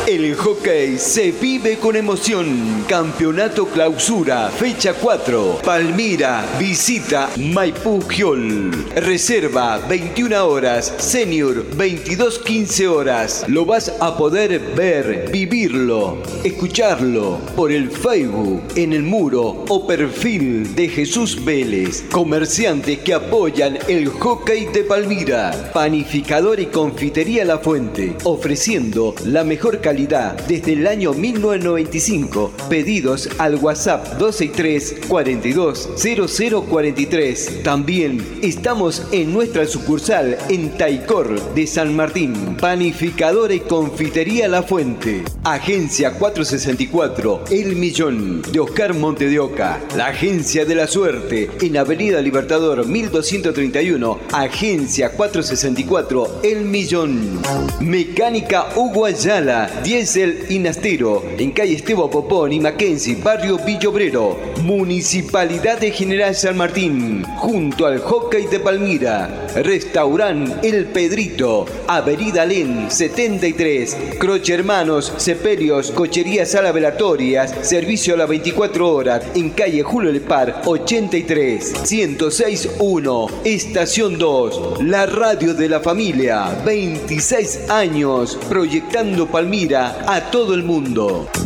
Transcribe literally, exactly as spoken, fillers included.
El hockey se vive con emoción. Campeonato Clausura, fecha cuatro. Palmira visita Maipú Giol. Reserva veintiuna horas, senior veintidós quince horas. Lo vas a poder ver, vivirlo, escucharlo por el Facebook, en el muro o perfil de Jesús Vélez. Comerciantes que apoyan el hockey de Palmira. Panificador y confitería La Fuente, ofreciendo la mejor calidad desde el año mil novecientos noventa y cinco. Pedidos al WhatsApp dos seis tres, cuarenta y dos, cero cero cuarenta y tres. También estamos en nuestra sucursal en Taicor de San Martín. Panificadora y confitería La Fuente. Agencia cuatrocientos sesenta y cuatro, El Millón, de Oscar Monte de Oca. La Agencia de la Suerte, en Avenida Libertador mil doscientos treinta y uno. Agencia cuatrocientos sesenta y cuatro, El Millón. Mecánica Hugo Ayala, Diesel y Nastero, en calle Esteban Popón y Mackenzie, barrio Villobrero. Municipalidad de General San Martín, junto al hockey de Palmira. Restaurant El Pedrito, Avenida Alén setenta y tres. Croce Hermanos, Sepelios, Cochería Sala Velatorias, servicio a las veinticuatro horas, en calle Julio Lepar ochenta y tres. ciento seis punto uno, Estación dos, la radio de la familia. veintiséis años proyectando Palmira a todo el mundo.